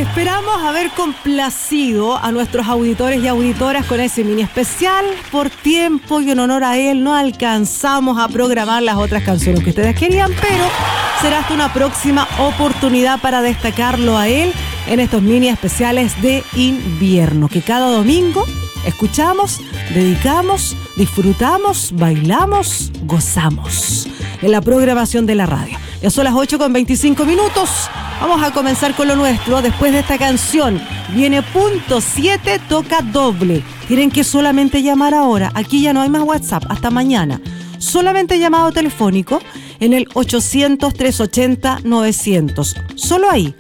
Esperamos haber complacido a nuestros auditores y auditoras con ese mini especial. Por tiempo y en honor a él no alcanzamos a programar las otras canciones que ustedes querían, pero será hasta una próxima oportunidad para destacarlo a él en estos mini especiales de invierno, que cada domingo escuchamos, dedicamos, disfrutamos, bailamos, gozamos en la programación de la radio. Ya son las 8:25. Vamos a comenzar con lo nuestro. Después de esta canción viene punto 7, toca doble. Tienen que solamente llamar ahora. Aquí ya no hay más WhatsApp, hasta mañana. Solamente llamado telefónico en el 800-380-900. Solo ahí,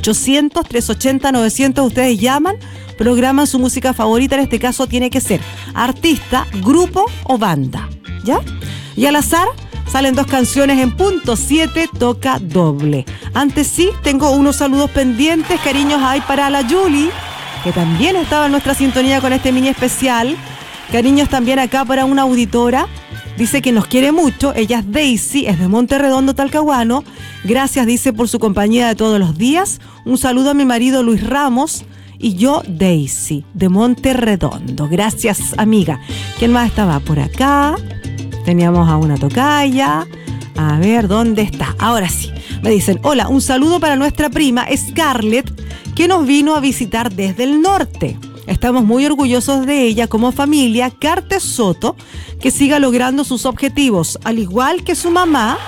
800-380-900. Ustedes llaman, programan su música favorita. En este caso tiene que ser artista, grupo o banda, ¿ya? Y al azar salen dos canciones en punto 7, toca doble. Antes sí, tengo unos saludos pendientes. Cariños hay para la Julie, que también estaba en nuestra sintonía con este mini especial. Cariños también acá para una auditora. Dice que nos quiere mucho. Ella es Daisy, es de Monte Redondo, Talcahuano. Gracias, dice, por su compañía de todos los días. Un saludo a mi marido Luis Ramos. Y yo, Daisy, de Monte Redondo. Gracias, amiga. ¿Quién más estaba por acá? Teníamos a una tocaya. A ver, ¿dónde está? Ahora sí. Me dicen, hola, un saludo para nuestra prima Scarlett, que nos vino a visitar desde el norte. Estamos muy orgullosos de ella como familia. Carte Soto, que siga logrando sus objetivos, al igual que su mamá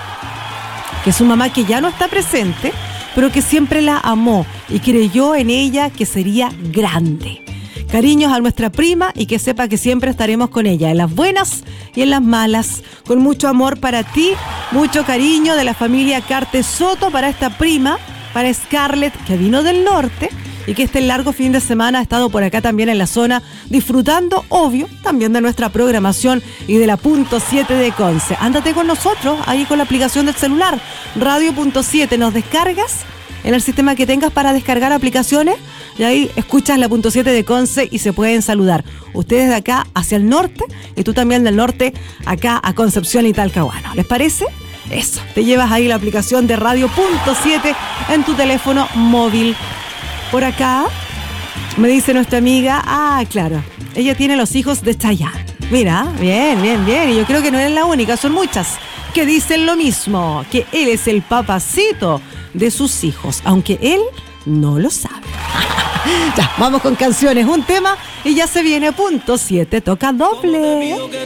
que ya no está presente, pero que siempre la amó y creyó en ella que sería grande. Cariños a nuestra prima y que sepa que siempre estaremos con ella, en las buenas y en las malas. Con mucho amor para ti, mucho cariño de la familia Carte Soto para esta prima, para Scarlett, que vino del norte y que este largo fin de semana ha estado por acá también en la zona, disfrutando, obvio, también de nuestra programación y de la punto 7 de Conce. Ándate con nosotros, ahí con la aplicación del celular, radio.7, nos descargas en el sistema que tengas para descargar aplicaciones y ahí escuchas la punto 7 de Conce y se pueden saludar. Ustedes de acá hacia el norte y tú también del norte acá a Concepción y Talcahuano. ¿Les parece? Eso, te llevas ahí la aplicación de radio.7 en tu teléfono móvil. Por acá me dice nuestra amiga, claro, ella tiene los hijos de Chayanne. Mira, bien, y yo creo que no eres la única, son muchas que dicen lo mismo, que él es el papacito de sus hijos, aunque él no lo sabe. Ya, vamos con canciones, un tema y ya se viene punto 7, toca doble.